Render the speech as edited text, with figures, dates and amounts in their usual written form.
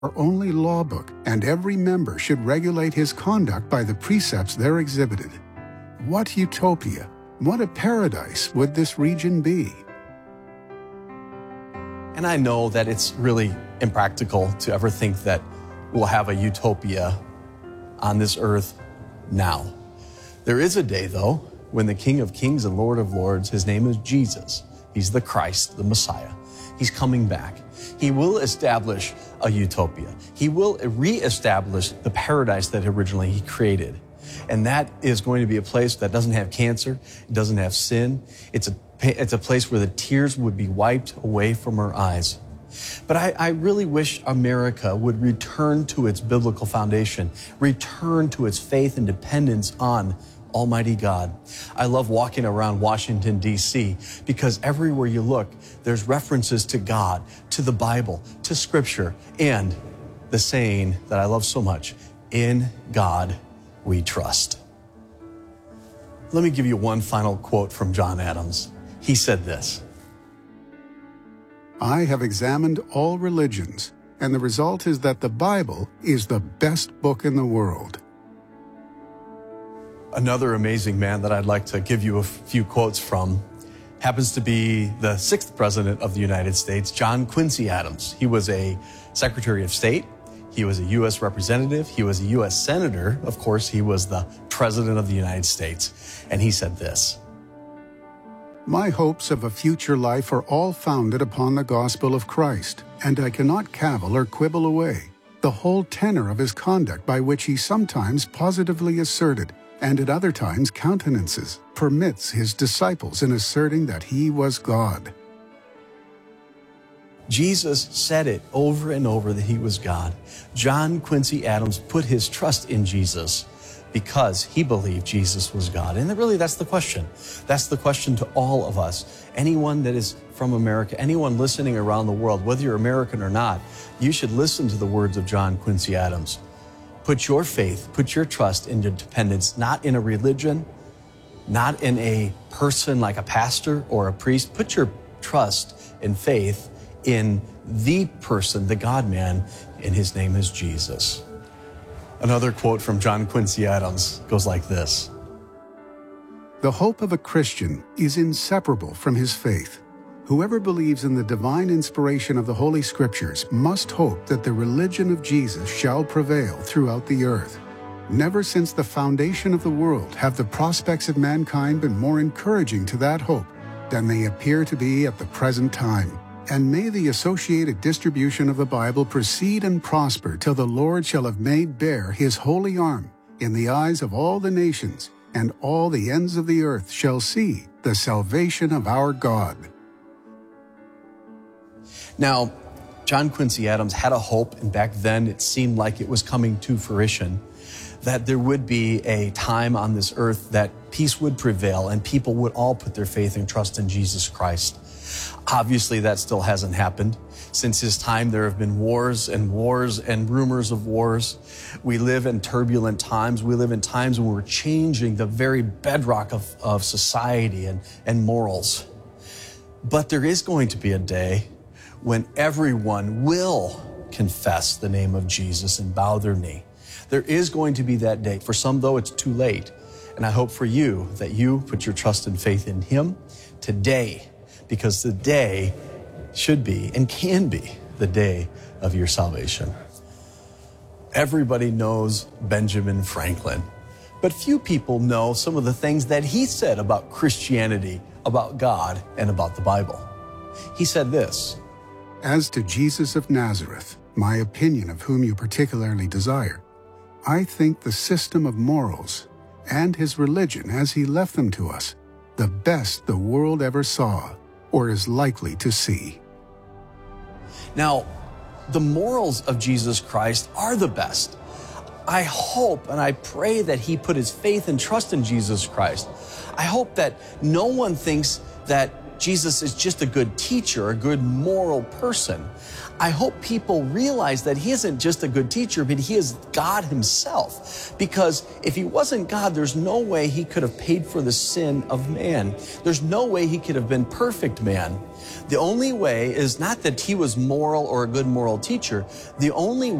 our only law book, and every member should regulate his conduct by the precepts there exhibited. What utopia, what a paradise would this region be? And I know that it's really impractical to ever think that we'll have a utopia on this earth now. There is a day, though, when the King of Kings and Lord of Lords, his name is Jesus. He's the Christ, the Messiah. He's coming back. He will establish a utopia. He will reestablish the paradise that originally he created. And that is going to be a place that doesn't have cancer, it doesn't have sin. It's a place where the tears would be wiped away from our eyes. But I really wish America would return to its biblical foundation, return to its faith and dependence on Almighty God. I love walking around Washington, D.C., because everywhere you look, there's references to God, to the Bible, to Scripture, and the saying that I love so much, in God we trust. Let me give you one final quote from John Adams. He said this: I have examined all religions, and the result is that the Bible is the best book in the world. Another amazing man that I'd like to give you a few quotes from happens to be the 6th President of the United States, John Quincy Adams. He was a Secretary of State. He was a U.S. Representative. He was a U.S. Senator. Of course, he was the President of the United States. And he said this: My hopes of a future life are all founded upon the gospel of Christ, and I cannot cavil or quibble away the whole tenor of his conduct, by which he sometimes positively asserted, and at other times countenances, permits his disciples in asserting that he was God. Jesus said it over and over that he was God. John Quincy Adams put his trust in Jesus because he believed Jesus was God. And really, that's the question. That's the question to all of us. Anyone that is from America, anyone listening around the world, whether you're American or not, you should listen to the words of John Quincy Adams. Put your faith, put your trust in your dependence, not in a religion, not in a person like a pastor or a priest. Put your trust and faith in the person, the God-man, and his name is Jesus. Another quote from John Quincy Adams goes like this: The hope of a Christian is inseparable from his faith. Whoever believes in the divine inspiration of the Holy Scriptures must hope that the religion of Jesus shall prevail throughout the earth. Never since the foundation of the world have the prospects of mankind been more encouraging to that hope than they appear to be at the present time. And may the associated distribution of the Bible proceed and prosper till the Lord shall have made bare his holy arm in the eyes of all the nations, and all the ends of the earth shall see the salvation of our God. Now, John Quincy Adams had a hope, and back then it seemed like it was coming to fruition, that there would be a time on this earth that peace would prevail and people would all put their faith and trust in Jesus Christ. Obviously, that still hasn't happened. Since his time, there have been wars and rumors of wars. We live in turbulent times. We live in times when we're changing the very bedrock of society and morals. But there is going to be a day when everyone will confess the name of Jesus and bow their knee. There is going to be that day. For some, though, it's too late. And I hope for you that you put your trust and faith in him today, because the day should be and can be the day of your salvation. Everybody knows Benjamin Franklin, but few people know some of the things that he said about Christianity, about God, and about the Bible. He said this: As to Jesus of Nazareth, my opinion of whom you particularly desire, I think the system of morals and his religion as he left them to us, the best the world ever saw or is likely to see. Now, the morals of Jesus Christ are the best. I hope and I pray that he put his faith and trust in Jesus Christ. I hope that no one thinks that Jesus is just a good teacher, a good moral person. I hope people realize that he isn't just a good teacher, but he is God himself. Because if he wasn't God, there's no way he could have paid for the sin of man. There's no way he could have been perfect man. The only way is not that he was moral or a good moral teacher. The only